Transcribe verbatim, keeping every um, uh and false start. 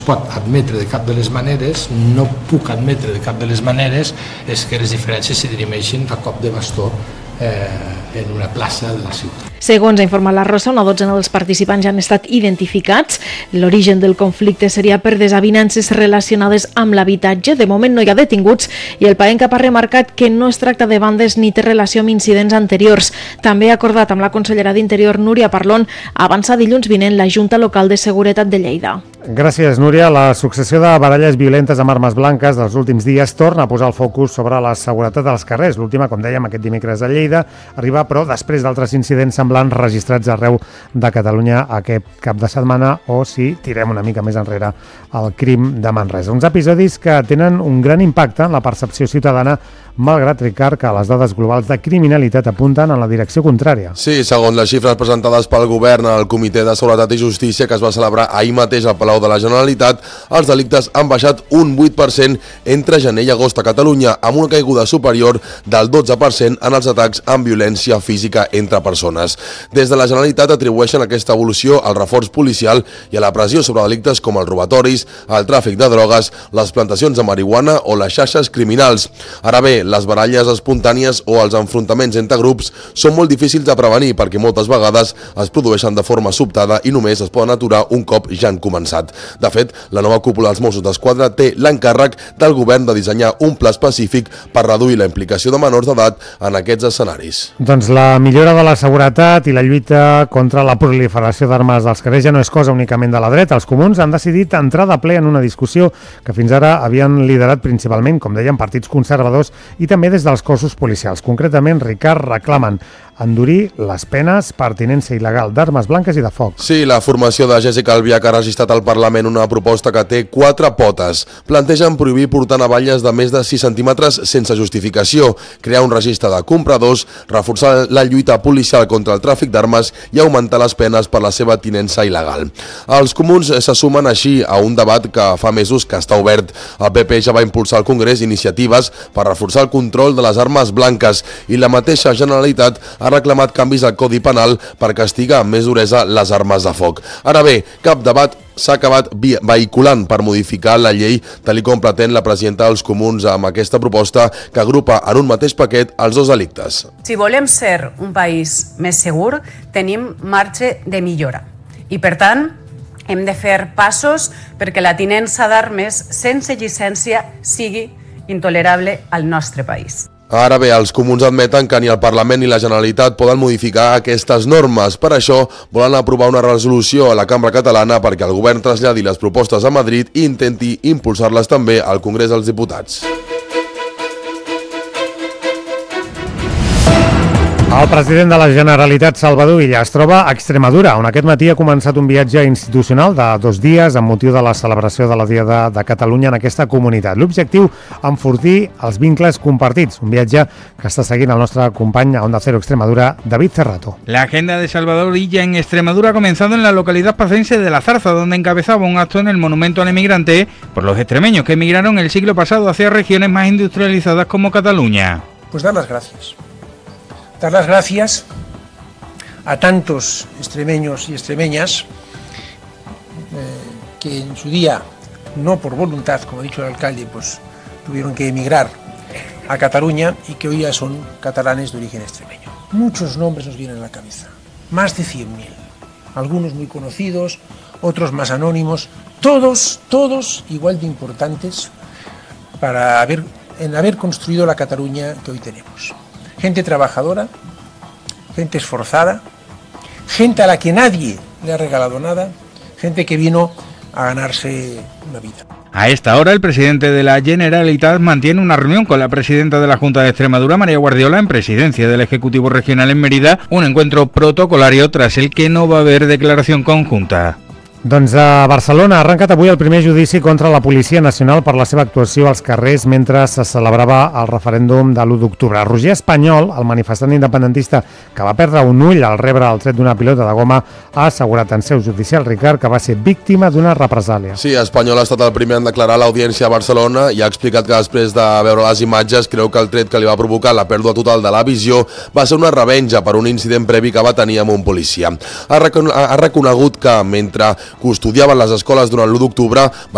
pot admetre de cap de les maneres, no puc admetre de cap de les maneres, és que les diferències se dirimeixin a cop de bastó eh, en una plaça de la ciutat. Segons ha informat la Rosa, una dotzena dels participants ja han estat identificats. L'origen del conflicte seria per desavinences relacionades amb l'habitatge. De moment no hi ha detinguts i el PAENCAP ha remarcat que no es tracta de bandes ni té relació amb incidents anteriors. També ha acordat amb la consellera d'Interior, Núria Parlon, avançar dilluns vinent la Junta Local de Seguretat de Lleida. Gràcies, Núria. La successió de baralles violentes amb armes blanques dels últims dies torna a posar el focus sobre la seguretat dels carrers. L'última, com dèiem, aquest dimecres a Lleida, arriba, però, després d'altres incidents semblants registrats arreu de Catalunya aquest cap de setmana, o, si tirem una mica més enrere, el crim de Manresa. Uns episodis que tenen un gran impacte en la percepció ciutadana, malgrat, Ricard, que les dades globals de criminalitat apunten en la direcció contrària. Sí, segons les xifres presentades pel govern al Comitè de Seguretat i Justícia, que es va celebrar ahir mateix al Palau de la Generalitat, els delictes han baixat un vuit per cent entre gener i agost a Catalunya, amb una caiguda superior del dotze per cent en els atacs amb violència física entre persones. Des de la Generalitat atribueixen aquesta evolució al reforç policial i a la pressió sobre delictes com els robatoris, el tràfic de drogues, les plantacions de marihuana o les xarxes criminals. Ara bé, les baralles espontànies o els enfrontaments entre grups són molt difícils de prevenir perquè moltes vegades es produeixen de forma sobtada i només es poden aturar un cop ja han començat. De fet, la nova cúpula dels Mossos d'Esquadra té l'encàrrec del govern de dissenyar un pla específic per reduir la implicació de menors d'edat en aquests escenaris. Doncs la millora de la seguretat i la lluita contra la proliferació d'armes als carrers ja no és cosa únicament de la dreta. Els comuns han decidit entrar de ple en una discussió que fins ara havien liderat principalment, com deien, partits conservadors i també des dels cossos policials. Concretament, Ricard, reclamen endurir les penes per tinença il·legal d'armes blanques i de foc. Sí, la formació de Jessica Albiach ha registrat al Parlament una proposta que té quatre potes. Plantegen prohibir portar navalles de més de sis centímetres sense justificació, crear un registre de compradors, reforçar la lluita policial contra el tràfic d'armes i augmentar les penes per la seva tinença il·legal. Els comuns se sumen així a un debat que fa mesos que està obert. El P P ja va impulsar al Congrés iniciatives per reforçar el control de les armes blanques i la mateixa Generalitat ha reclamat canvis al Codi Penal per castigar amb més duresa les armes de foc. Ara bé, cap debat s'ha acabat vehiculant per modificar la llei, tal com pretén la presidenta dels Comuns amb aquesta proposta que agrupa en un mateix paquet els dos delictes. Si volem ser un país més segur, tenim marge de millora. I, per tant, hem de fer passos perquè la tinença d'armes sense llicència sigui intolerable al nostre país. Ara bé, els comuns admeten que ni el Parlament ni la Generalitat poden modificar aquestes normes. Per això, volen aprovar una resolució a la Cambra Catalana perquè el govern traslladi les propostes a Madrid i intenti impulsar-les també al Congrés dels Diputats. El president de la Generalitat, Salvador Illa, es troba a Extremadura, on aquest matí ha començat un viatge institucional de dos dies amb motiu de la celebració de la Diada de Catalunya en aquesta comunitat. L'objectiu, enfortir els vincles compartits, un viatge que està seguint el nostre company a Onda Cero Extremadura, David Cerrato. La agenda de Salvador Illa en Extremadura ha comenzado en la localidad pacense de La Zarza, donde encabezaba un acto en el monumento al emigrante por los extremeños que emigraron el siglo pasado hacia regiones más industrializadas como Cataluña. Pues dar las gracias. Dar las gracias a tantos extremeños y extremeñas eh, que en su día, no por voluntad, como ha dicho el alcalde, pues tuvieron que emigrar a Cataluña y que hoy ya son catalanes de origen extremeño. Muchos nombres nos vienen a la cabeza, más de cien mil, algunos muy conocidos, otros más anónimos, todos, todos igual de importantes para haber, en haber construido la Cataluña que hoy tenemos. Gente trabajadora, gente esforzada, gente a la que nadie le ha regalado nada, gente que vino a ganarse una vida. A esta hora, el presidente de la Generalitat mantiene una reunión con la presidenta de la Junta de Extremadura, María Guardiola, en presidencia del Ejecutivo Regional en Mérida, un encuentro protocolario tras el que no va a haber declaración conjunta. Doncs a Barcelona ha arrencat avui el primer judici contra la Policia Nacional per la seva actuació als carrers mentre se celebrava el referèndum de l'u d'octubre. Roger Espanyol, el manifestant independentista que va perdre un ull al rebre el tret d'una pilota de goma, ha assegurat en seu judicial, Ricard, que va ser víctima d'una represàlia. Sí, Espanyol ha estat el primer en declarar a l'audiència a Barcelona i ha explicat que després de veure les imatges creu que el tret que li va provocar la pèrdua total de la visió va ser una revenja per un incident previ que va tenir amb un policia. Ha reconegut que mentre custodiaven les escoles durant l'u d'octubre